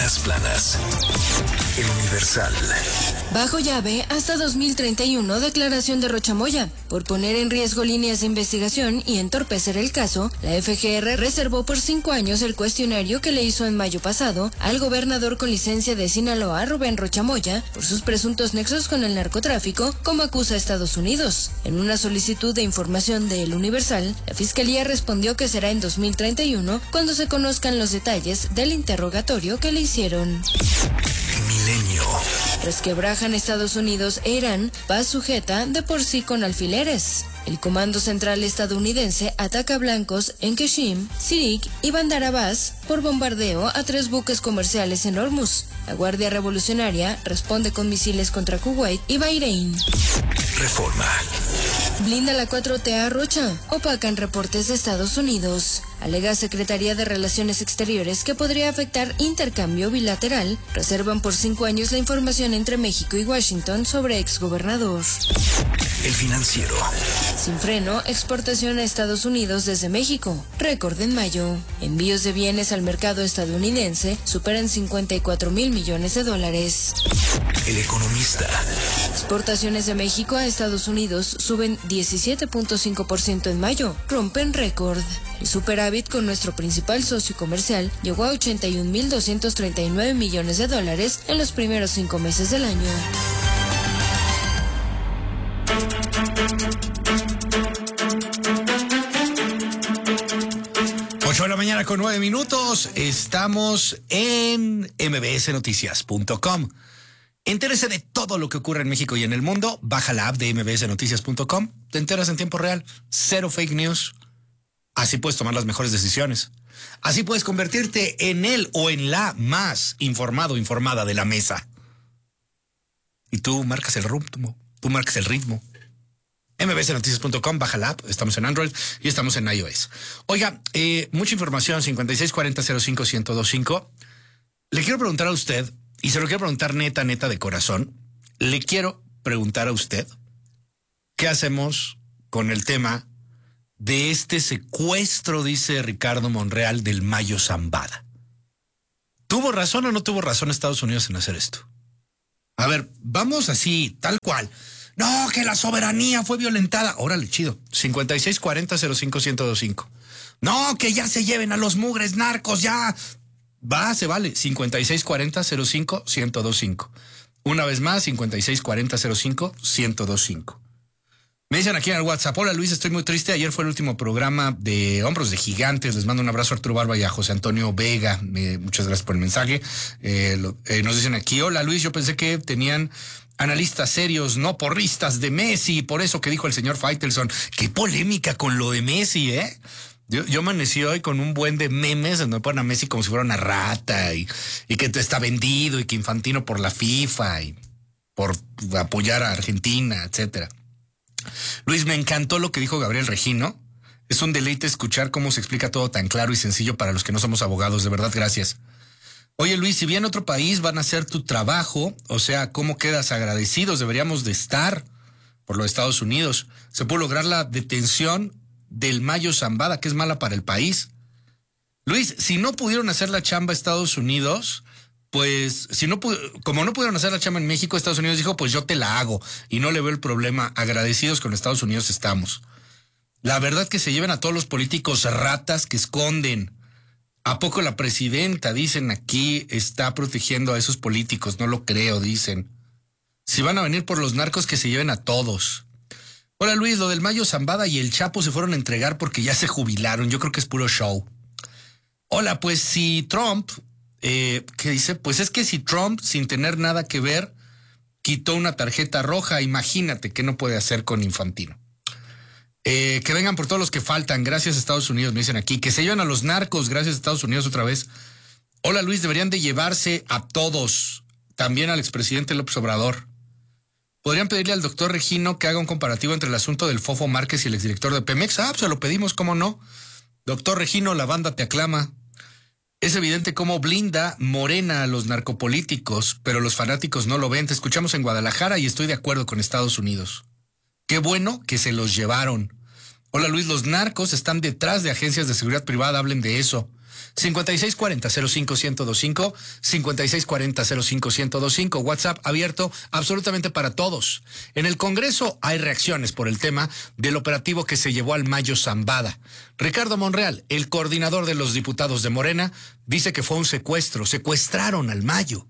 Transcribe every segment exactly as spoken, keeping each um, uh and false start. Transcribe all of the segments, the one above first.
primeras planas. El Universal. Bajo llave hasta dos mil treinta y uno, declaración de Rocha Moya. Por poner en riesgo líneas de investigación y entorpecer el caso, la F G R reservó por cinco años el cuestionario que le hizo en mayo pasado al gobernador con licencia de Sinaloa, Rubén Rocha Moya, por sus presuntos nexos con el narcotráfico, como acusa Estados Unidos. En una solicitud de información de El Universal, la Fiscalía respondió que será en dos mil treinta y uno cuando se conozcan los detalles del interrogatorio que le hicieron. Milenio. Resquebrajan Estados Unidos e Irán, paz sujeta de por sí con alfileres. El Comando Central estadounidense ataca blancos en Keshim, Sirik y Bandar Abbas por bombardeo a tres buques comerciales en Hormuz. La Guardia Revolucionaria responde con misiles contra Kuwait y Bahrein. Reforma. Blinda la cuatro T a Rocha. Opacan reportes de Estados Unidos. Alega Secretaría de Relaciones Exteriores que podría afectar intercambio bilateral. Reservan por cinco años la información entre México y Washington sobre exgobernador. El Financiero. Sin freno, exportación a Estados Unidos desde México. Récord en mayo. Envíos de bienes al mercado estadounidense superan cincuenta y cuatro mil millones de dólares. El Economista. Exportaciones de México a Estados Unidos suben diecisiete punto cinco por ciento en mayo. Rompen récord. El superávit con nuestro principal socio comercial llegó a ochenta y un mil doscientos treinta y nueve millones de dólares en los primeros cinco meses del año. ocho de la mañana con nueve minutos. Estamos en m b s noticias punto com. Entérese de todo lo que ocurre en México y en el mundo. Baja la app de m b s noticias punto com. Te enteras en tiempo real. Cero fake news. Así puedes tomar las mejores decisiones. Así puedes convertirte en el o en la más informado o informada de la mesa. Y tú marcas el ritmo. Tú marcas el ritmo. m b s noticias punto com, baja la app. Estamos en Android y estamos en iOS. Oiga, eh, mucha información. cincuenta y seis cuarenta cero cinco ciento veinticinco. Le quiero preguntar a usted, y se lo quiero preguntar neta, neta de corazón. Le quiero preguntar a usted, ¿qué hacemos con el tema de este secuestro, dice Ricardo Monreal, del Mayo Zambada? ¿Tuvo razón o no tuvo razón Estados Unidos en hacer esto? A ver, vamos así, tal cual. No, que la soberanía fue violentada. Órale, chido. cincuenta y seis cuarenta cero cinco ciento veinticinco. No, que ya se lleven a los mugres narcos, ya. Va, se vale. cincuenta y seis cuarenta cero cinco ciento veinticinco. Una vez más, cincuenta y seis cuarenta cero cinco ciento veinticinco. Me dicen aquí en el WhatsApp: hola Luis, estoy muy triste. Ayer fue el último programa de Hombros de Gigantes. Les mando un abrazo a Arturo Barba y a José Antonio Vega. Eh, muchas gracias por el mensaje. Eh, lo, eh, nos dicen aquí: hola Luis, yo pensé que tenían analistas serios, no porristas de Messi. Por eso que dijo el señor Faitelson. Qué polémica con lo de Messi, ¿eh? Yo, yo amanecí hoy con un buen de memes donde ponen a Messi como si fuera una rata y, y que está vendido y que Infantino por la FIFA y por apoyar a Argentina, etcétera. Luis, me encantó lo que dijo Gabriel Regino. Es un deleite escuchar cómo se explica todo tan claro y sencillo para los que no somos abogados. De verdad, gracias. Oye, Luis, si bien otro país van a hacer tu trabajo, o sea, ¿cómo quedas? Agradecidos deberíamos de estar por los Estados Unidos. Se puede lograr la detención del Mayo Zambada, que es mala para el país. Luis, si no pudieron hacer la chamba Estados Unidos, pues, si no como no pudieron hacer la chamba en México, Estados Unidos dijo, pues yo te la hago y no le veo el problema. Agradecidos con Estados Unidos estamos. La verdad que se lleven a todos los políticos ratas que esconden. ¿A poco la presidenta, dicen aquí, está protegiendo a esos políticos? No lo creo, dicen. Si van a venir por los narcos, que se lleven a todos. Hola Luis, lo del Mayo Zambada y el Chapo se fueron a entregar porque ya se jubilaron. Yo creo que es puro show. Hola, pues si Trump, eh, ¿qué dice? Pues es que si Trump, sin tener nada que ver, quitó una tarjeta roja, imagínate qué no puede hacer con Infantino. Eh, que vengan por todos los que faltan, gracias a Estados Unidos, me dicen aquí. Que se lleven a los narcos, gracias a Estados Unidos otra vez. Hola Luis, deberían de llevarse a todos, también al expresidente López Obrador. Podrían pedirle al doctor Regino que haga un comparativo entre el asunto del Fofo Márquez y el exdirector de Pemex. Ah, pues se lo pedimos, ¿cómo no? Doctor Regino, la banda te aclama. Es evidente cómo blinda Morena a los narcopolíticos, pero los fanáticos no lo ven. Te escuchamos en Guadalajara y estoy de acuerdo con Estados Unidos. Qué bueno que se los llevaron. Hola Luis, los narcos están detrás de agencias de seguridad privada, hablen de eso. cincuenta y seis cuarenta cero cinco ciento veinticinco, cincuenta y seis cuarenta cero cinco ciento veinticinco, WhatsApp abierto absolutamente para todos. En el Congreso hay reacciones por el tema del operativo que se llevó al Mayo Zambada. Ricardo Monreal, el coordinador de los diputados de Morena, dice que fue un secuestro, secuestraron al Mayo,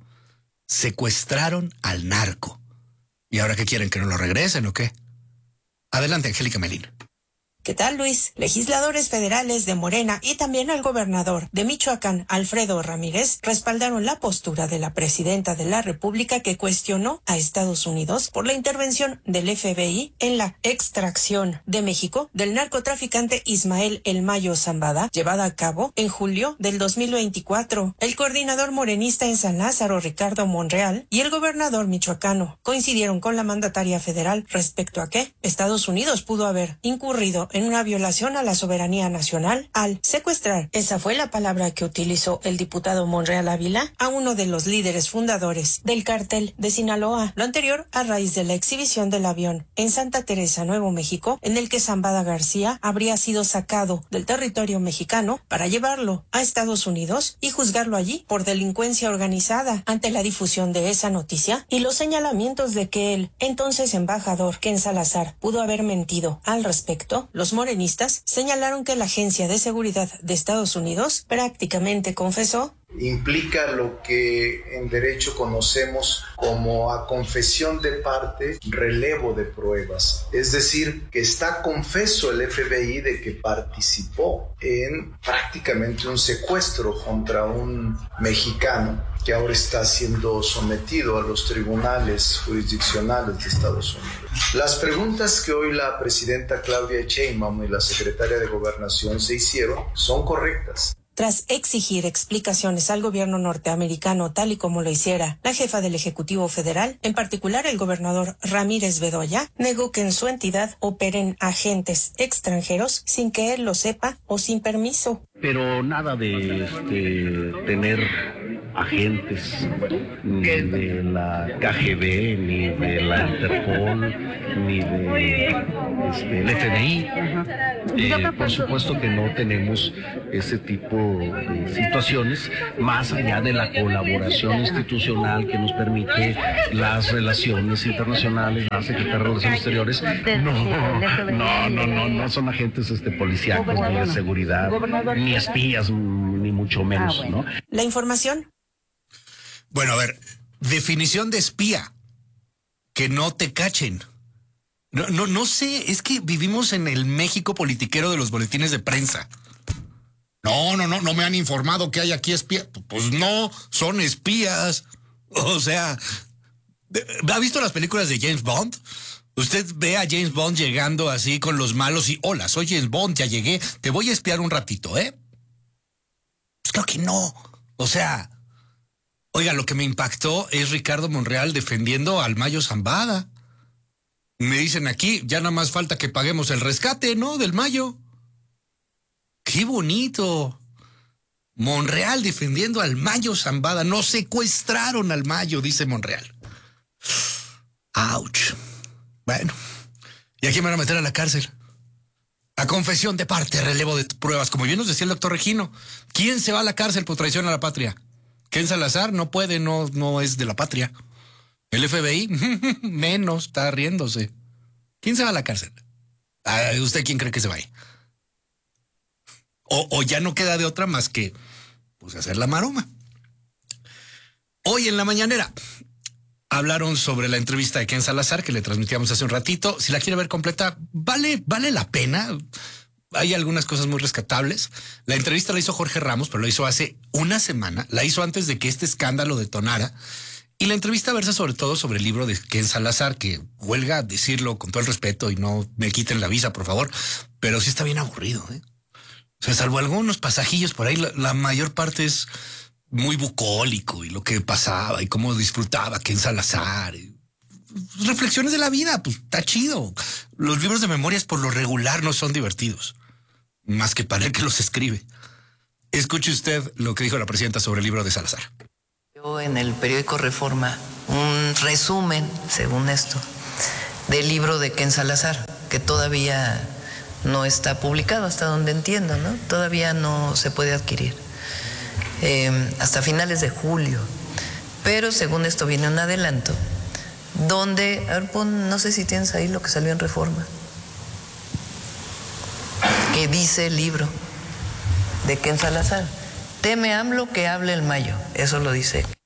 secuestraron al narco. ¿Y ahora qué quieren, que no lo regresen o qué? Adelante, Angélica Melín. ¿Qué tal, Luis? Legisladores federales de Morena y también el gobernador de Michoacán, Alfredo Ramírez, respaldaron la postura de la presidenta de la República que cuestionó a Estados Unidos por la intervención del F B I en la extracción de México del narcotraficante Ismael El Mayo Zambada, llevada a cabo en julio del dos mil veinticuatro. El coordinador morenista en San Lázaro, Ricardo Monreal, y el gobernador michoacano coincidieron con la mandataria federal respecto a que Estados Unidos pudo haber incurrido en una violación a la soberanía nacional al secuestrar, esa fue la palabra que utilizó el diputado Monreal Ávila, a uno de los líderes fundadores del cártel de Sinaloa. Lo anterior a raíz de la exhibición del avión en Santa Teresa, Nuevo México, en el que Zambada García habría sido sacado del territorio mexicano para llevarlo a Estados Unidos y juzgarlo allí por delincuencia organizada. Ante la difusión de esa noticia y los señalamientos de que el entonces embajador Ken Salazar pudo haber mentido al respecto, los morenistas señalaron que la Agencia de Seguridad de Estados Unidos prácticamente confesó. Implica lo que en derecho conocemos como a confesión de parte, relevo de pruebas. Es decir, que está confeso el F B I de que participó en prácticamente un secuestro contra un mexicano que ahora está siendo sometido a los tribunales jurisdiccionales de Estados Unidos. Las preguntas que hoy la presidenta Claudia Sheinbaum y la secretaria de Gobernación se hicieron son correctas. Tras exigir explicaciones al gobierno norteamericano tal y como lo hiciera la jefa del Ejecutivo Federal, en particular el gobernador Ramírez Bedoya, negó que en su entidad operen agentes extranjeros sin que él lo sepa o sin permiso. Pero nada de este, tener agentes ni de la K G B, ni de la Interpol, ni de este, el F B I. Eh, por supuesto que no tenemos ese tipo de situaciones, más allá de la colaboración institucional que nos permite las relaciones internacionales, la Secretaría de Relaciones Exteriores. No, no, no, no, no son agentes este, policíacos, ni de seguridad, ni espías, ni mucho menos, ¿no? La información. Bueno, a ver, definición de espía, que no te cachen. No, no, no sé, es que vivimos en el México politiquero de los boletines de prensa. No, no, no, no me han informado que hay aquí espías. Pues no, son espías. O sea, ¿ha visto las películas de James Bond? Usted ve a James Bond llegando así con los malos y, hola, soy James Bond, ya llegué, te voy a espiar un ratito, ¿eh? Pues creo que no. O sea, oiga, lo que me impactó es Ricardo Monreal defendiendo al Mayo Zambada. Me dicen aquí, ya nada más falta que paguemos el rescate, ¿no? Del Mayo. ¡Qué bonito! Monreal defendiendo al Mayo Zambada. No secuestraron al Mayo, dice Monreal. ¡Auch! Bueno, ¿y a quién me van a meter a la cárcel? A confesión de parte, relevo de pruebas. Como bien nos decía el doctor Regino, ¿quién se va a la cárcel por traición a la patria? Ken Salazar no puede, no, no es de la patria. El F B I, menos, está riéndose. ¿Quién se va a la cárcel? ¿Usted quién cree que se vaya? O, o ya no queda de otra más que pues hacer la maroma. Hoy en la mañanera hablaron sobre la entrevista de Ken Salazar que le transmitíamos hace un ratito. Si la quiere ver completa, vale, vale la pena. Hay algunas cosas muy rescatables. La entrevista la hizo Jorge Ramos, pero la hizo hace una semana. La hizo antes de que este escándalo detonara. Y la entrevista versa sobre todo sobre el libro de Ken Salazar, que huelga decirlo con todo el respeto y no me quiten la visa, por favor, pero sí está bien aburrido, ¿eh? O sea, salvo algunos pasajillos por ahí, la, la mayor parte es muy bucólico y lo que pasaba y cómo disfrutaba Ken Salazar. Y reflexiones de la vida, pues está chido. Los libros de memorias por lo regular no son divertidos, más que para el que los escribe. Escuche usted lo que dijo la presidenta sobre el libro de Salazar. En el periódico Reforma, un resumen, según esto, del libro de Ken Salazar, que todavía no está publicado, hasta donde entiendo, ¿no? Todavía no se puede adquirir. eh, hasta finales de julio. Pero según esto viene un adelanto, donde, a ver, pon, no sé si tienes ahí lo que salió en Reforma, que dice el libro de Ken Salazar: teme AMLO que hable el Mayo. Eso lo dice